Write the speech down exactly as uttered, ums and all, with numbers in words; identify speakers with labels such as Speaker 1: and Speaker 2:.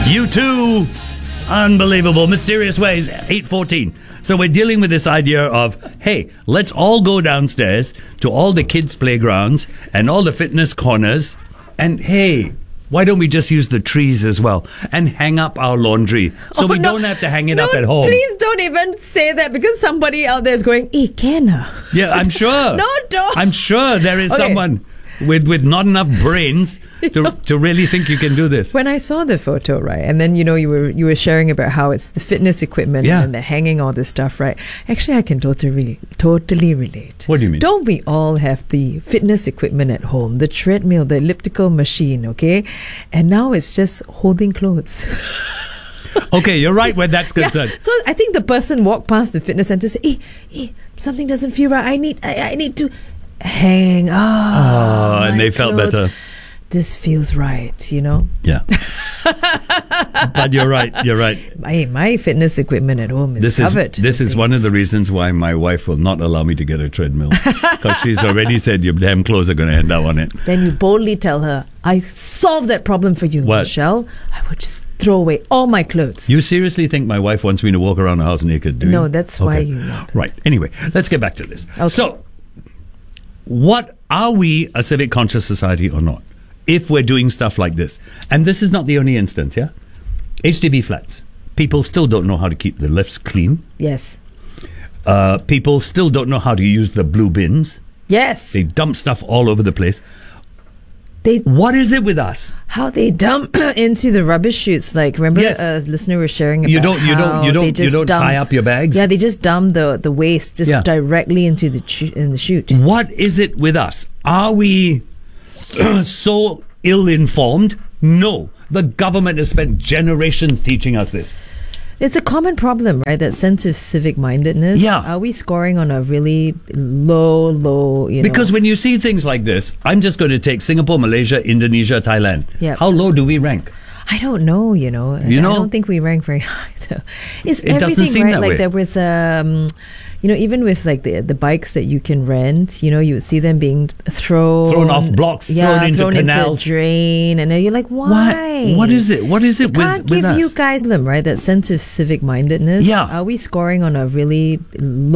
Speaker 1: You too. Unbelievable. Mysterious Ways, eight fourteen. So we're dealing with this idea of, hey, let's all go downstairs to all the kids' playgrounds and all the fitness corners. And hey, why don't we just use the trees as well and hang up our laundry so
Speaker 2: Oh,
Speaker 1: we
Speaker 2: no.
Speaker 1: don't have to hang it
Speaker 2: No,
Speaker 1: up at home?
Speaker 2: Please don't even say that, because somebody out there is going, eh, can ah?"
Speaker 1: Yeah, I'm sure.
Speaker 2: No, don't.
Speaker 1: I'm sure there is
Speaker 2: Okay.
Speaker 1: someone with, with not enough brains to, to really think you can do this.
Speaker 2: When I saw the photo, right, and then you know you were you were sharing about how it's the fitness equipment
Speaker 1: Yeah.
Speaker 2: and they're hanging all this stuff, right? Actually, I can totally totally relate.
Speaker 1: What do you mean?
Speaker 2: Don't we all have the fitness equipment at home, the treadmill, the elliptical machine, okay? And now it's just holding clothes.
Speaker 1: Okay, you're right where that's
Speaker 2: Yeah.
Speaker 1: concerned.
Speaker 2: So I think the person walked past the fitness center, say, "Eh, eh, something doesn't feel right. I need, I, I need to hang." Ah,
Speaker 1: Oh, and
Speaker 2: my
Speaker 1: they felt
Speaker 2: clothes.
Speaker 1: better.
Speaker 2: This feels right, you know.
Speaker 1: Yeah. But you're right. You're right.
Speaker 2: My my fitness equipment at home is
Speaker 1: This is
Speaker 2: covered.
Speaker 1: this
Speaker 2: with
Speaker 1: is one of the
Speaker 2: things.
Speaker 1: reasons why my wife will not allow me to get a treadmill, because she's already said your damn clothes are going to end up on it.
Speaker 2: Then you boldly tell her, "I solved that problem for you,
Speaker 1: What?
Speaker 2: Michelle. I would just throw away all my clothes."
Speaker 1: You seriously think my wife wants me to walk around the house naked? Do you?
Speaker 2: No, that's why
Speaker 1: Okay.
Speaker 2: you want it.
Speaker 1: Right. Anyway, let's get back to this.
Speaker 2: Okay.
Speaker 1: So, what are we a civic conscious society or not? If we're doing stuff like this, and this is not the only instance, yeah. H D B flats. People still don't know how to keep the lifts clean.
Speaker 2: Yes.
Speaker 1: Uh, people still don't know how to use the blue bins.
Speaker 2: Yes.
Speaker 1: They dump stuff all over the place.
Speaker 2: They
Speaker 1: What is it with us?
Speaker 2: how they dump into the rubbish chutes. Like, remember,
Speaker 1: Yes.
Speaker 2: a listener was sharing about
Speaker 1: You don't- you don't-
Speaker 2: how
Speaker 1: you don't-
Speaker 2: they
Speaker 1: you
Speaker 2: just
Speaker 1: don't
Speaker 2: dump,
Speaker 1: tie up your bags?
Speaker 2: Yeah, they just dump the the waste just
Speaker 1: Yeah.
Speaker 2: directly into the chu- in the chute.
Speaker 1: What is it with us? Are we so ill-informed? No. The government has spent generations teaching us this.
Speaker 2: It's a common problem, right? That sense of civic mindedness.
Speaker 1: Yeah.
Speaker 2: Are we scoring on a really low, low? You know,
Speaker 1: Because when you see things like this, I'm just going to take Singapore, Malaysia, Indonesia, Thailand.
Speaker 2: Yep.
Speaker 1: How low do we rank?
Speaker 2: I don't know, you know.
Speaker 1: You know?
Speaker 2: I don't think we rank very high, though. It's
Speaker 1: It doesn't
Speaker 2: everything,
Speaker 1: seem
Speaker 2: right?
Speaker 1: that
Speaker 2: Like
Speaker 1: way.
Speaker 2: there was, um, you know, even with like the the bikes that you can rent, you know, you would see them being thrown,
Speaker 1: Thrown off blocks,
Speaker 2: yeah,
Speaker 1: thrown into
Speaker 2: thrown
Speaker 1: canals.
Speaker 2: into a drain, and then you're like, why?
Speaker 1: What? What is it? What is it
Speaker 2: I
Speaker 1: with,
Speaker 2: can't
Speaker 1: with
Speaker 2: give
Speaker 1: us?
Speaker 2: you guys them, right? That sense of civic mindedness.
Speaker 1: Yeah.
Speaker 2: Are we scoring on a really low?